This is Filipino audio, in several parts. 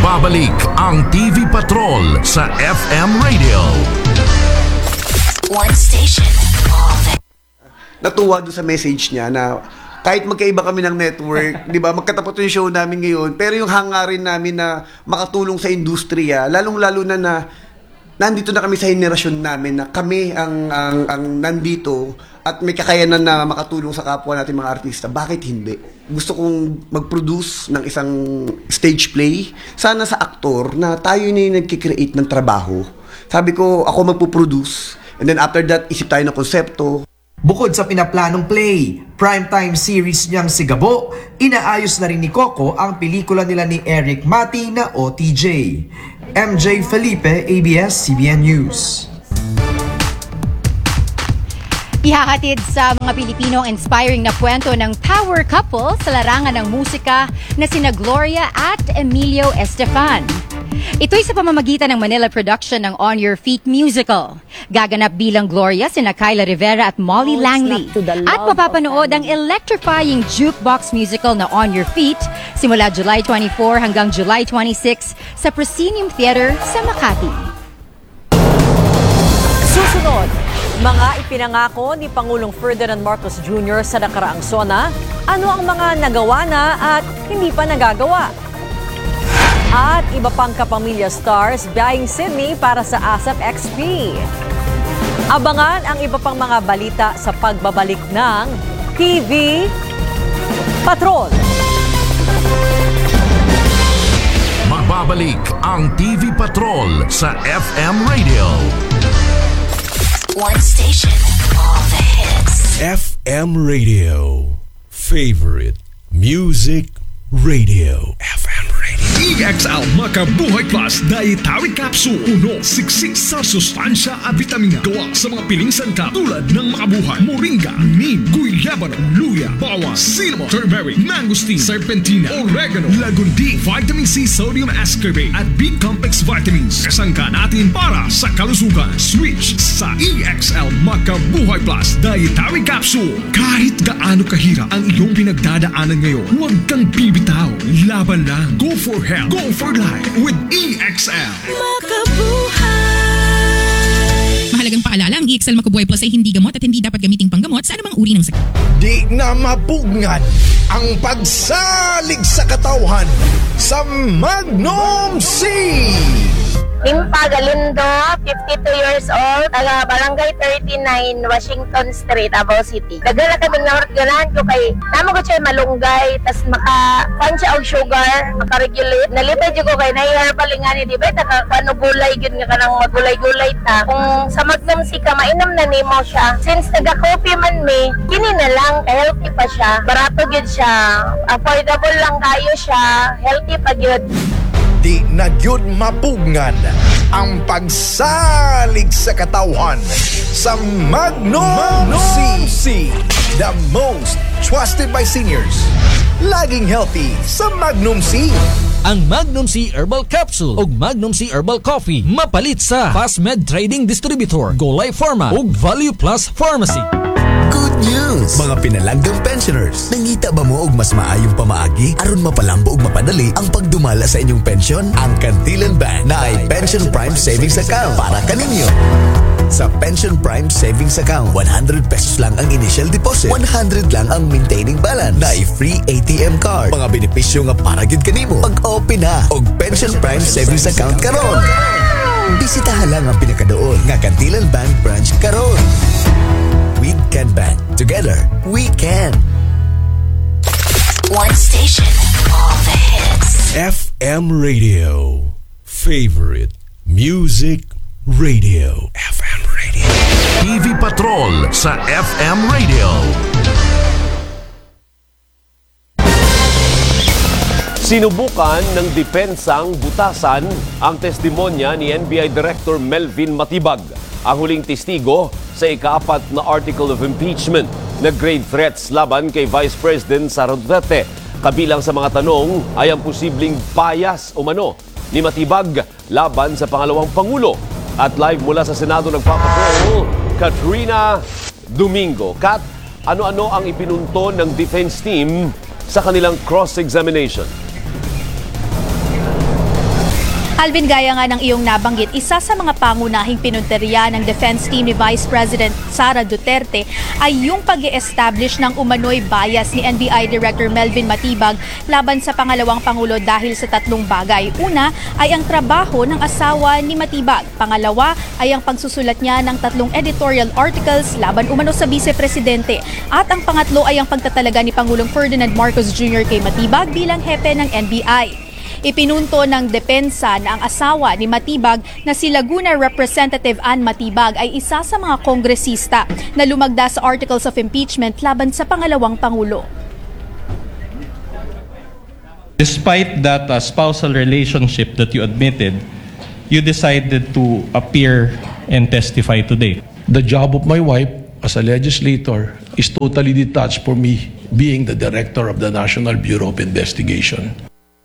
Magbabalik ang TV Patrol sa FM Radio. One station, all the... Natuwa doon sa message niya na kahit magkaiba kami ng network, 'di ba? Magkatapat yung show namin ngayon, pero yung hangarin namin na makatulong sa industriya, lalong-lalo na nandito na kami sa henerasyon namin na kami ang nandito at may kakayanan na makatulong sa kapwa natin mga artista. Bakit hindi? Gusto kong mag-produce ng isang stage play. Sana sa aktor na tayo na yung nagkikreate ng trabaho. Sabi ko, ako magpo-produce. And then after that, isip tayo ng konsepto. Bukod sa pinaplanong play, primetime series niyang si Gabo, inaayos na rin ni Coco ang pelikula nila ni Eric Mati na OTJ. MJ Felipe, ABS-CBN News. Ihahatid sa mga Pilipino ang inspiring na kwento ng power couple sa larangan ng musika na sina Gloria at Emilio Estefan. Ito'y sa pamamagitan ng Manila production ng On Your Feet musical. Gaganap bilang Gloria sina Kyla Rivera at Molly Langley. At mapapanood ang electrifying jukebox musical na On Your Feet simula July 24 hanggang July 26 sa Proscenium Theater sa Makati. Susunod, mga ipinangako ni Pangulong Ferdinand Marcos Jr. sa nakaraang SONA, ano ang mga nagawa na at hindi pa nagagawa? At iba pang kapamilya stars biyahing Sydney para sa ASAP XP. Abangan ang iba pang mga balita sa pagbabalik ng TV Patrol. Magbabalik ang TV Patrol sa FM Radio. One station, all the hits. FM Radio. Favorite Music Radio. FM Radio. EXL Makabuhay Plus Dietary Capsule. Puno, siksik sa sustansya at vitamina. Gawa sa mga piling sangkap tulad ng Makabuhay, Moringa, Neem, Guyabano, Luya, Bawas, Cinnamon, Turmeric, Mangosteen, Serpentina, Oregano, Lagundi, Vitamin C, Sodium Ascorbate at B-Complex Vitamins. Kasangka natin para sa kalusugan. Switch sa EXL Makabuhay Plus Dietary Capsule. Kahit gaano kahirap ang iyong pinagdadaanan ngayon, huwag kang bibitaw. Laban lang. Go for health. Go for life with EXL. Makabuhay! Mahalagang paalala, ang EXL Makabuhay Plus ay hindi gamot at hindi dapat gamiting panggamot sa anumang uri ng sakit. Di na mapugnan ang pagsalig sa katawhan sa Magnum C. Limpa Galindo, 52 years old, taga Barangay 39, Washington Street, Davao City. Dagala kami nga organan ko kay namo ko siya malunggay, tas maka-pan siya og sugar, maka-regulate. Nalipay ko kay na-herbal nga ni, di ba? Ano gulay, yun nga kanang magulay-gulay ta. Kung sa Magnum C ka, mainam na nimo siya. Since taga-coffee man me, kini na lang, healthy pa siya. Barato yun siya, affordable lang kayo siya, healthy pa yun. Di na gyud mapugnan ang pagsalig sa katawhan sa Magnum C. The most trusted by seniors. Laging healthy sa Magnum C. Ang Magnum C Herbal Capsule o Magnum C Herbal Coffee mapalit sa Fastmed Trading Distributor, Golay Pharma o Value Plus Pharmacy. Good news! Mga pinalanggang pensioners, nangita ba mo og mas maayong pamaagi aron mapalambo og mapadali ang pagdumala sa inyong pensyon? Ang Kantilan Bank na ay Pension Prime Savings Account para kaninyo. Sa Pension Prime Savings Account, 100 pesos lang ang initial deposit, 100 lang ang maintaining balance, na free ATM card. Mga benepisyo nga para gyud kanimo pag-open na og Pension Prime Savings Account karon. Bisitahan lang ang pinakadoon nga Kantilan Bank branch karon. We can bank. Together, we can. One station, all the hits. FM Radio. Favorite Music Radio. FM Radio. TV Patrol sa FM Radio. Sinubukan ng depensang butasan ang testimonya ni NBI Director Melvin Matibag, ang huling testigo sa ika-4 na article of impeachment na grave threats laban kay Vice President Sara Duterte. Kabilang sa mga tanong ay ang posibleng bias umano ni Matibag laban sa pangalawang Pangulo. At live mula sa Senado nagpapatrol, Katrina Domingo. Kat, ano-ano ang ipinunto ng defense team sa kanilang cross-examination? Alvin, gaya nga ng iyong nabanggit, isa sa mga pangunahing pinunteriya ng defense team ni Vice President Sara Duterte ay yung pag-i-establish ng umano'y bias ni NBI Director Melvin Matibag laban sa pangalawang Pangulo dahil sa tatlong bagay. Una ay ang trabaho ng asawa ni Matibag. Pangalawa ay ang pagsusulat niya ng 3 editorial articles laban umano sa Vice Presidente. At ang pangatlo ay ang pagtatalaga ni Pangulong Ferdinand Marcos Jr. kay Matibag bilang hepe ng NBI. Ipinunto ng depensa na ang asawa ni Matibag na si Laguna Representative Ann Matibag ay isa sa mga kongresista na lumagda sa articles of impeachment laban sa pangalawang Pangulo. Despite that spousal relationship that you admitted, you decided to appear and testify today. The job of my wife as a legislator is totally detached from me being the director of the National Bureau of Investigation.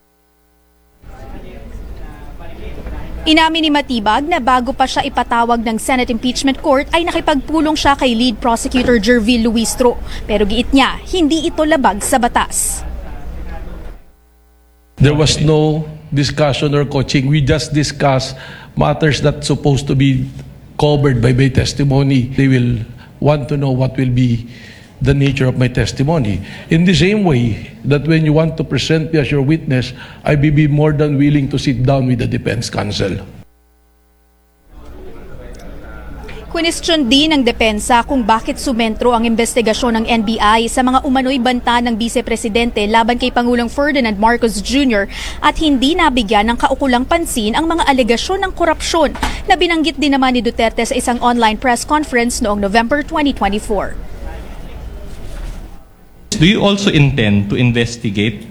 Inamin ni Matibag na bago pa siya ipatawag ng Senate Impeachment Court ay nakipagpulong siya kay Lead Prosecutor Jervil Luistro. Pero giit niya, hindi ito labag sa batas. There was no discussion or coaching. We just discussed matters that supposed to be covered by my testimony. They will want to know what will be the nature of my testimony. In the same way that when you want to present me as your witness, I will be more than willing to sit down with the defense counsel. Question din ng depensa kung bakit sumentro ang investigasyon ng NBI sa mga umano'y banta ng Vice Presidente laban kay Pangulong Ferdinand Marcos Jr. at hindi nabigyan ng kaukulang pansin ang mga alegasyon ng korupsyon na binanggit din naman ni Duterte sa isang online press conference noong November 2024. Do you also intend to investigate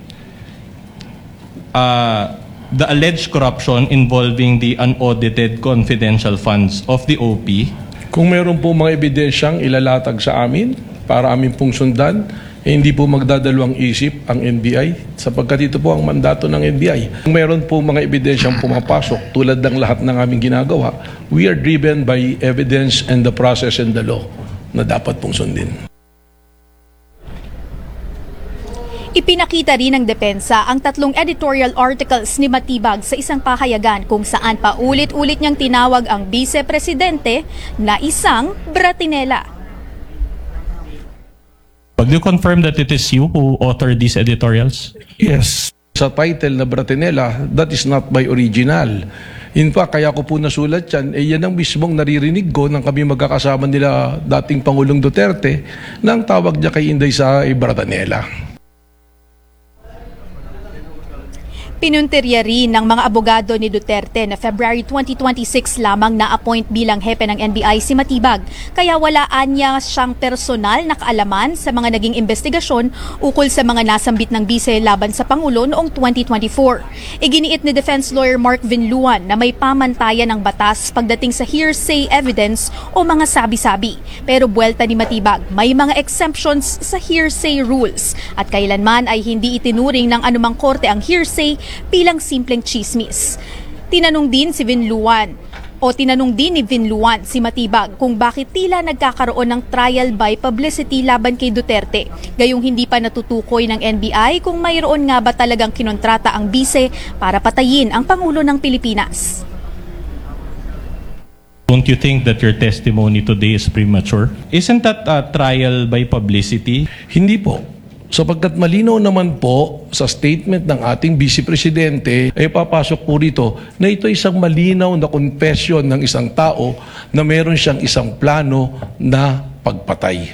the alleged corruption involving the unaudited confidential funds of the OP? Kung meron po mga ebidensyang ilalatag sa amin para amin pong sundan, hindi po magdadalawang isip ang NBI sapagkat ito po ang mandato ng NBI. Kung meron po mga ebidensyang pumapasok tulad ng lahat ng aming ginagawa, we are driven by evidence and the process and the law na dapat pong sundin. Ipinakita rin ng depensa ang 3 editorial articles ni Matibag sa isang pahayagan kung saan paulit-ulit niyang tinawag ang Vice Presidente na isang bratinela. Do you confirm that it is you who authored these editorials? Yes. Sa title na bratinela, that is not my original. In fact, kaya ko po nasulat yan, yan ang mismong naririnig ko nang kami magkakasama nila dating Pangulong Duterte nang tawag niya kay Inday sa bratinela. Pinuntirya rin ng mga abogado ni Duterte na February 2026 lamang na-appoint bilang hepe ng NBI si Matibag. Kaya walaan niya siyang personal na kaalaman sa mga naging investigasyon ukol sa mga nasambit ng bise laban sa Pangulo noong 2024. Iginiit ni defense lawyer Mark Vinluan na may pamantayan ng batas pagdating sa hearsay evidence o mga sabi-sabi. Pero buwelta ni Matibag, may mga exemptions sa hearsay rules at kailanman ay hindi itinuring ng anumang korte ang hearsay bilang simpleng chismis. Tinanong din ni Vinluan si Matibag kung bakit tila nagkakaroon ng trial by publicity laban kay Duterte. Gayong hindi pa natutukoy ng NBI kung mayroon nga ba talagang kinontrata ang bise para patayin ang Pangulo ng Pilipinas. Don't you think that your testimony today is premature? Isn't that a trial by publicity? Hindi po. Sapagkat malinaw naman po sa statement ng ating Vice Presidente ay papasok po rito na ito isang malinaw na confession ng isang tao na meron siyang isang plano na pagpatay.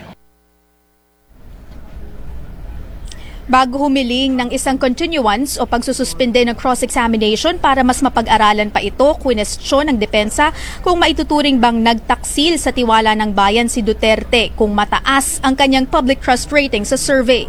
Bago humiling ng isang continuance o pagsususpende ng cross-examination para mas mapag-aralan pa ito, kwestiyon ng depensa kung maituturing bang nagtaksil sa tiwala ng bayan si Duterte kung mataas ang kanyang public trust rating sa survey.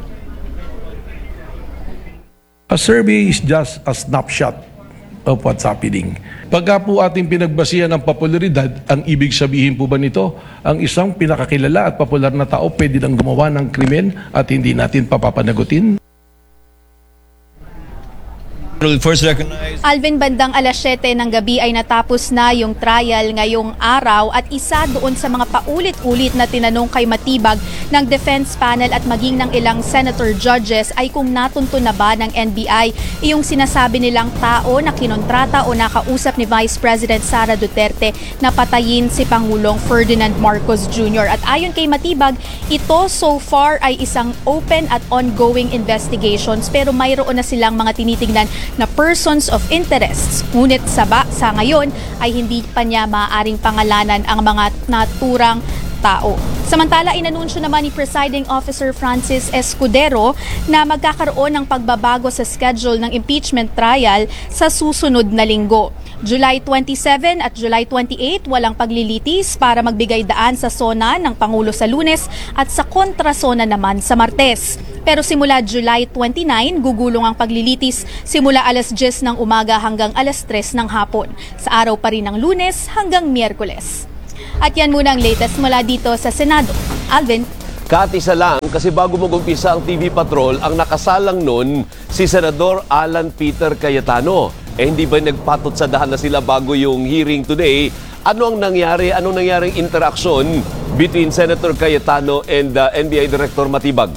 A survey is just a snapshot of what's happening. Pagka po ating pinagbasihan ng popularidad, ang ibig sabihin po ba nito, ang isang pinakakilala at popular na tao pwede nang gumawa ng krimen at hindi natin papapanagutin? We'll first recognize Alvin, bandang alas 7 ng gabi ay natapos na yung trial ngayong araw at isa doon sa mga paulit-ulit na tinanong kay Matibag ng defense panel at maging ng ilang senator judges ay kung natunto na ba ng NBI yung sinasabi nilang tao na kinontrata o nakausap ni Vice President Sara Duterte na patayin si Pangulong Ferdinand Marcos Jr. At ayon kay Matibag, ito so far ay isang open at ongoing investigations pero mayroon na silang mga tinitingnan na persons of interests. Ngunit sa ngayon ay hindi pa niya maaaring pangalanan ang mga naturang tao. Samantala, inanunsyo naman ni Presiding Officer Francis Escudero na magkakaroon ng pagbabago sa schedule ng impeachment trial sa susunod na linggo. July 27 at July 28, walang paglilitis para magbigay daan sa SONA ng Pangulo sa Lunes at sa kontrasona naman sa Martes. Pero simula July 29, gugulong ang paglilitis simula alas 10 ng umaga hanggang alas 3 ng hapon. Sa araw pa rin ng Lunes hanggang Miyerkules. At yan muna ang latest mula dito sa Senado. Alvin? Katisa lang kasi bago mag-umpisa ang TV Patrol, ang nakasalang nun si Senador Alan Peter Cayetano. Hindi ba nagpatot sa dahan na sila bago yung hearing today? Ano ang nangyari? Anong nangyaring interaction between Senator Cayetano and NBI Director Matibag?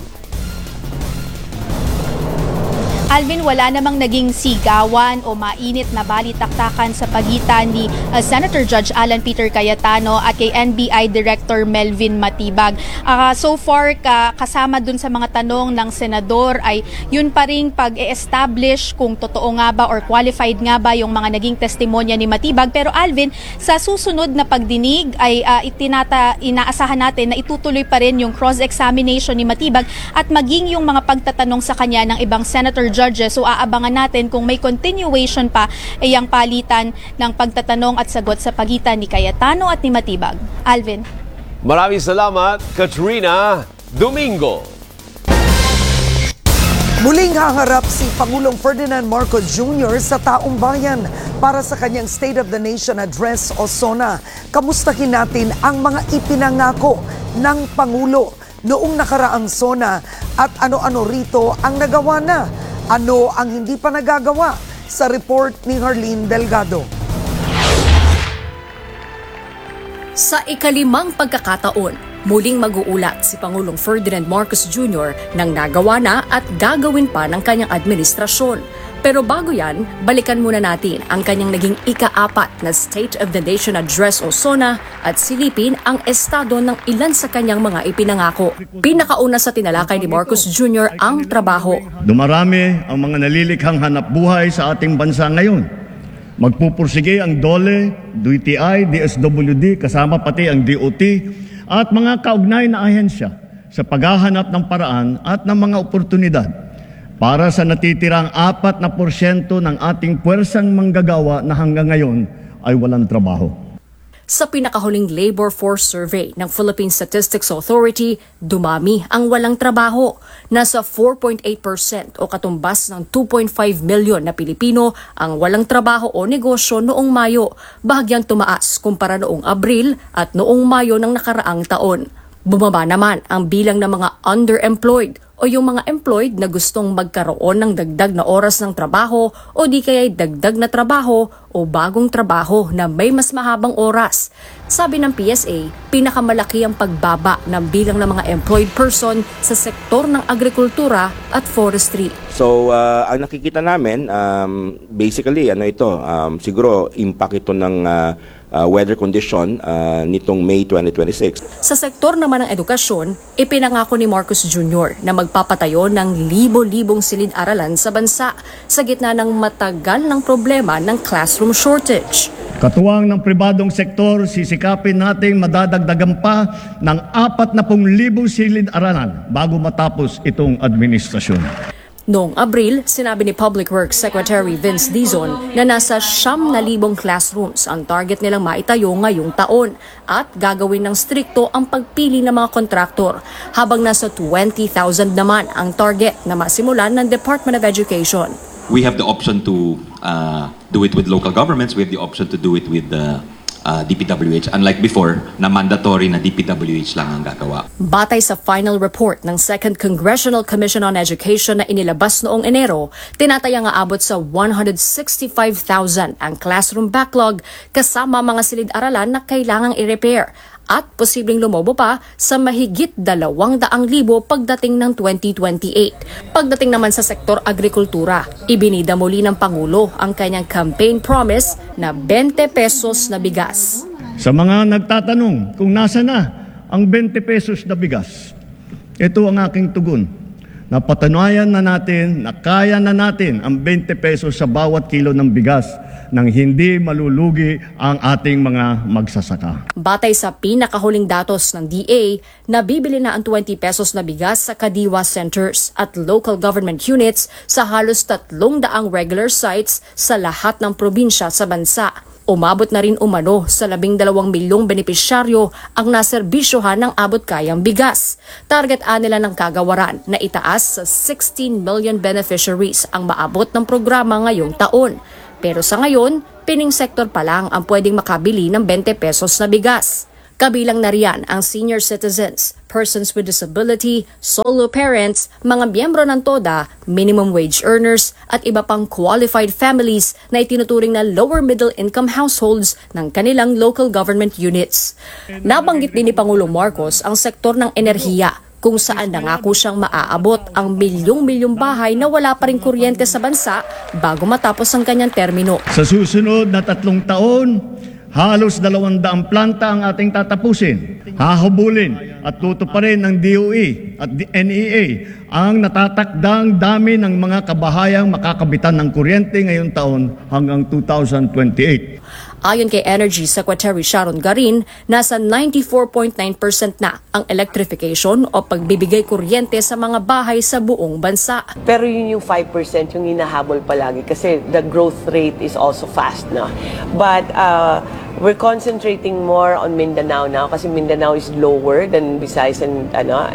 Alvin, wala namang naging sigawan o mainit na balitaktakan sa pagitan ni Senator Judge Alan Peter Cayetano at kay NBI Director Melvin Matibag. So far, kasama dun sa mga tanong ng senador ay yun pa ring pag-e-establish kung totoo nga ba or qualified nga ba yung mga naging testimonya ni Matibag. Pero Alvin, sa susunod na pagdinig ay inaasahan natin na itutuloy pa rin yung cross-examination ni Matibag at maging yung mga pagtatanong sa kanya ng ibang senator judges. So aabangan natin kung may continuation pa ay ang palitan ng pagtatanong at sagot sa pagitan ni Cayetano at ni Matibag. Alvin. Maraming salamat, Katrina Domingo. Muling haharap si Pangulong Ferdinand Marcos Jr. sa taong bayan para sa kanyang State of the Nation Address o SONA. Kamustahin natin ang mga ipinangako ng Pangulo noong nakaraang SONA at ano-ano rito ang nagawa na. Ano ang hindi pa nagagawa sa report ni Harleen Delgado. Sa ikalimang pagkakataon, muling mag-uulat si Pangulong Ferdinand Marcos Jr. ng nagawa na at gagawin pa ng kanyang administrasyon. Pero bago yan, balikan muna natin ang kanyang naging ika-4 na State of the Nation Address o SONA at silipin ang estado ng ilan sa kanyang mga ipinangako. Pinakauna sa tinalakay ni Marcos Jr. ang trabaho. Dumarami ang mga nalilikhang hanapbuhay sa ating bansa ngayon. Magpupursige ang DOLE, DTI, DSWD, kasama pati ang DOT at mga kaugnay na ahensya sa paghahanap ng paraan at ng mga oportunidad para sa natitirang 4% ng ating puwersang manggagawa na hanggang ngayon ay walang trabaho. Sa pinakahuling labor force survey ng Philippine Statistics Authority, dumami ang walang trabaho. Nasa 4.8% o katumbas ng 2.5 milyon na Pilipino ang walang trabaho o negosyo noong Mayo, bahagyang tumaas kumpara noong Abril at noong Mayo ng nakaraang taon. Bumaba naman ang bilang ng mga underemployed o yung mga employed na gustong magkaroon ng dagdag na oras ng trabaho o di kaya dagdag na trabaho o bagong trabaho na may mas mahabang oras. Sabi ng PSA, pinakamalaki ang pagbaba ng bilang ng mga employed person sa sektor ng agrikultura at forestry. So, ang nakikita namin, basically, siguro impact ito ng weather condition nitong May 2026. Sa sektor naman ng edukasyon, ipinangako ni Marcos Jr. na magpapatayo ng libo-libong silid-aralan sa bansa sa gitna ng matagal ng problema ng classroom shortage. Katuwang ng pribadong sektor, sisikapin nating madadagdagan pa ng 40,000 silid-aralan bago matapos itong administrasyon. Noong Abril, sinabi ni Public Works Secretary Vince Dizon na nasa 9,000 classrooms ang target nilang maitayo ngayong taon at gagawin ng strikto ang pagpili ng mga kontraktor, habang nasa 20,000 naman ang target na masimulan ng Department of Education. We have the option to do it with local governments. We have the option to do it with DPWH, unlike before na mandatory na DPWH lang ang gagawa. Batay sa final report ng Second Congressional Commission on Education na inilabas noong Enero, tinatayang aabot sa 165,000 ang classroom backlog kasama mga silid-aralan na kailangang i-repair at posibleng lumobo pa sa mahigit 200,000 pagdating ng 2028. Pagdating naman sa sektor agrikultura, ibinida muli ng Pangulo ang kanyang campaign promise na 20 pesos na bigas. Sa mga nagtatanong kung nasa na ang 20 pesos na bigas, ito ang aking tugon. Napatunayan na natin na kaya na natin ang 20 pesos sa bawat kilo ng bigas nang hindi malulugi ang ating mga magsasaka. Batay sa pinakahuling datos ng DA, nabibili na ang 20 pesos na bigas sa Kadiwa centers at local government units sa halos 300 regular sites sa lahat ng probinsya sa bansa. Umabot na rin umano sa 12 milyong benepisyaryo ang naserbisyohan ng abot-kayang bigas. Target nila ng kagawaran na itaas sa 16 million beneficiaries ang maabot ng programa ngayong taon. Pero sa ngayon, pining sektor pa lang ang pwedeng makabili ng 20 pesos na bigas. Kabilang na riyan ang senior citizens, persons with disability, solo parents, mga miyembro ng TODA, minimum wage earners at iba pang qualified families na itinuturing na lower middle income households ng kanilang local government units. Nabanggit din ni Pangulong Marcos ang sektor ng enerhiya, kung saan nangako siyang maaabot ang milyong-milyong bahay na wala pa rin kuryente sa bansa bago matapos ang kanyang termino. Sa susunod na 3 taon, halos 200 planta ang ating tatapusin. Hahabulin at tutuparin ng DOE at NEA ang natatakdang dami ng mga kabahayang makakabitan ng kuryente ngayong taon hanggang 2028. Ayon kay Energy Secretary Sharon Garin, nasa 94.9% na ang electrification o pagbibigay kuryente sa mga bahay sa buong bansa. Pero yun yung 5% yung hinahabol palagi kasi the growth rate is also fast na. But we're concentrating more on Mindanao now kasi Mindanao is lower than Visayas and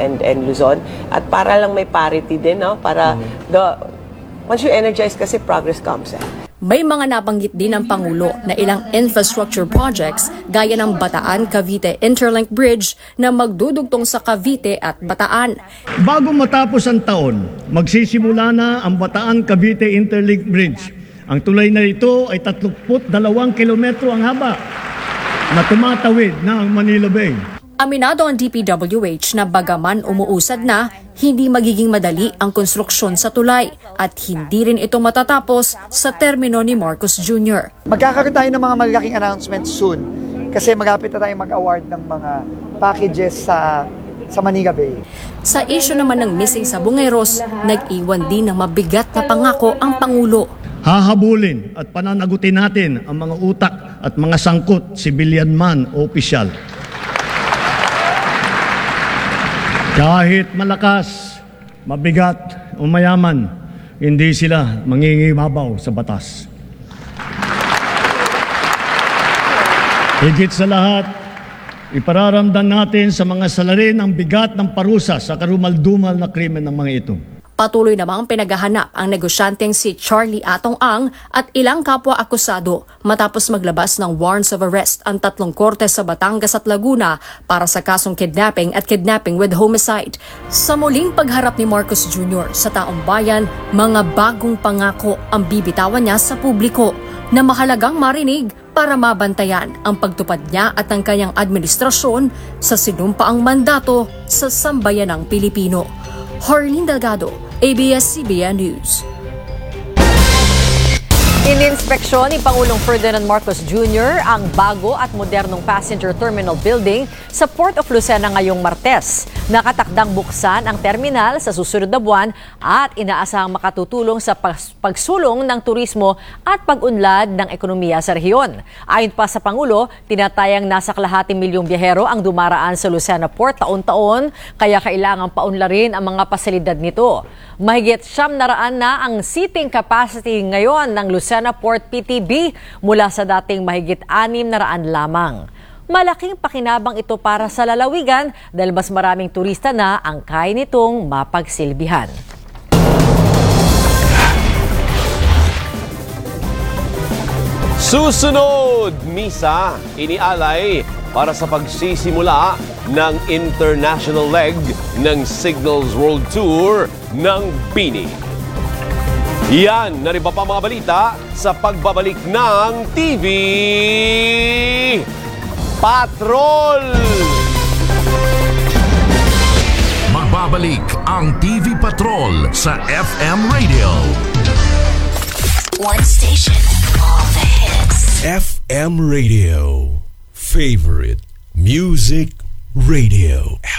Luzon. At para lang may parity din, no? Para once you energize kasi progress comes. May mga nabanggit din ng Pangulo na ilang infrastructure projects gaya ng Bataan-Cavite Interlink Bridge na magdudugtong sa Cavite at Bataan. Bago matapos ang taon, magsisimula na ang Bataan-Cavite Interlink Bridge. Ang tulay na ito ay 32 kilometro ang haba na tumatawid na ang Manila Bay. Aminado ang DPWH na bagaman umuusad na, hindi magiging madali ang konstruksyon sa tulay at hindi rin ito matatapos sa termino ni Marcos Jr. Magkakaroon tayo ng mga malalaking announcements soon kasi magapit na tayo mag-award ng mga packages sa Manila Bay. Sa issue naman ng missing sa Bungeros, nag-iwan din ng mabigat na pangako ang Pangulo. Hahabulin at pananagutin natin ang mga utak at mga sangkot, civilian man o opisyal. Kahit malakas, mabigat o mayaman, hindi sila mangingibabaw sa batas. Higit sa lahat, ipararamdam natin sa mga salarin ang bigat ng parusa sa karumal-dumal na krimen ng mga ito. Patuloy namang pinaghahanap ang negosyanteng si Charlie Atong Ang at ilang kapwa akusado matapos maglabas ng warrants of arrest ang 3 korte sa Batangas at Laguna para sa kasong kidnapping at kidnapping with homicide. Sa muling pagharap ni Marcos Jr. sa taong bayan, mga bagong pangako ang bibitawan niya sa publiko na mahalagang marinig para mabantayan ang pagtupad niya at ang kanyang administrasyon sa sinumpaang mandato sa sambayanang Pilipino. Harleen Delgado, ABS-CBN News. Ininspeksyon ni Pangulong Ferdinand Marcos Jr. ang bago at modernong passenger terminal building sa Port of Lucena ngayong Martes. Nakatakdang buksan ang terminal sa susunod na buwan at inaasahang makatutulong sa pagsulong ng turismo at pag-unlad ng ekonomiya sa rehiyon. Ayon pa sa Pangulo, tinatayang nasa 250,000 biyahero ang dumaraan sa Lucena Port taon-taon, kaya kailangang paunlarin ang mga pasilidad nito. Mahigit 900 na ang seating capacity ngayon ng Lucena Port PTB mula sa dating mahigit 600 lamang. Malaking pakinabang ito para sa lalawigan dahil mas maraming turista na ang kaya nitong mapagsilbihan. Susunod Salud Misa inialay para sa pagsisimula ng international leg ng Signals World Tour ng BINI. Yan, nariba pa mga balita sa pagbabalik ng TV Patrol! Magbabalik ang TV Patrol sa FM Radio. One station, all the hits. FM Radio. Favorite Music Radio.